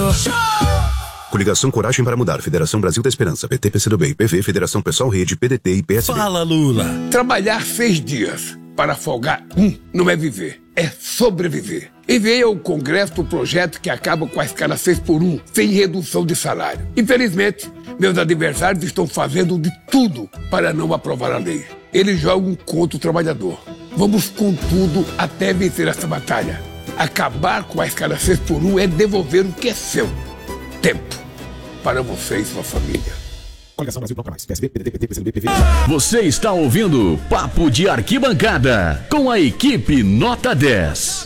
Coligação Coragem para Mudar, Federação Brasil da Esperança, PT, PCdoB, IPV, Federação Pessoal Rede, PDT e PSB. Fala, Lula. Trabalhar 6 dias para folgar não é viver, é sobreviver. Enviei ao Congresso o projeto que acaba com a escala 6x1, sem redução de salário. Infelizmente, meus adversários estão fazendo de tudo para não aprovar a lei. Eles jogam contra o trabalhador. Vamos com tudo até vencer essa batalha. Acabar com a escala 6x1 é devolver o que é seu. Tempo para você e sua família. Coligação Brasil Bloco Mais, PSB, PDT, PT, PCdoB, IPV. Você está ouvindo Papo de Arquibancada com a equipe Nota 10.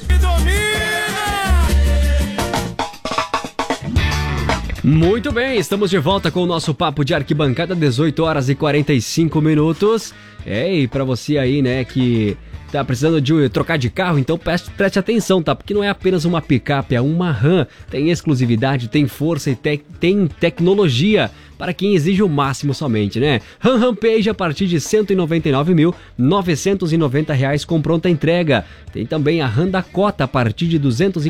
Muito bem, estamos de volta com o nosso Papo de Arquibancada, 18 horas e 45 minutos. E pra você aí, né, que tá precisando de trocar de carro, então preste atenção, tá? Porque não é apenas uma picape, é uma Ram. Tem exclusividade, tem força e tem tecnologia para quem exige o máximo somente, né? Ram Rampage a partir de R$ 199.990 com pronta entrega. Tem também a Ram Dakota a partir de R$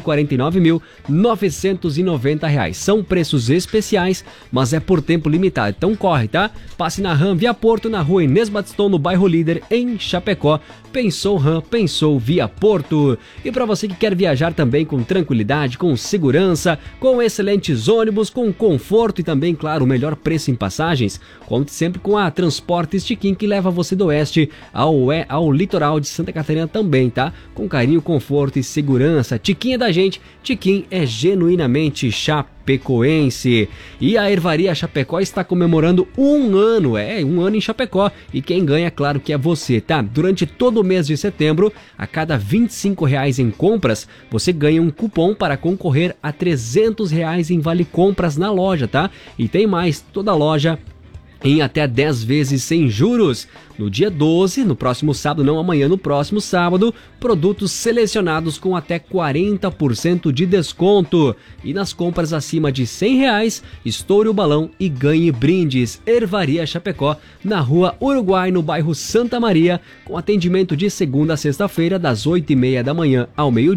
249.990. São preços especiais, mas é por tempo limitado, então corre, tá? Passe na Ram Via Porto, na rua Inês Batistão, no bairro Líder, em Chapecó. Pensou Ram, pensou Via Porto. E para você que quer viajar também com tranquilidade, com segurança, com excelentes ônibus, com conforto e também, claro, o melhor preço em passagens, conte sempre com a Transportes Tiquim, que leva você do oeste ao litoral de Santa Catarina também, tá? Com carinho, conforto e segurança. Tiquim é da gente, Tiquim é genuinamente chapecoense. E a Ervaria Chapecó está comemorando um ano em Chapecó. E quem ganha, claro que é você, tá? Durante todo o mês de setembro, a cada R$ 25 em compras, você ganha um cupom para concorrer a R$ 300 em vale compras na loja, tá? E tem mais, toda a loja em até 10 vezes sem juros. No dia 12, no próximo sábado, não amanhã, no próximo sábado, produtos selecionados com até 40% de desconto. E nas compras acima de R$ 100, estoure o balão e ganhe brindes. Ervaria Chapecó, na rua Uruguai, no bairro Santa Maria, com atendimento de segunda a sexta-feira, das 8h30 da manhã ao meio-dia.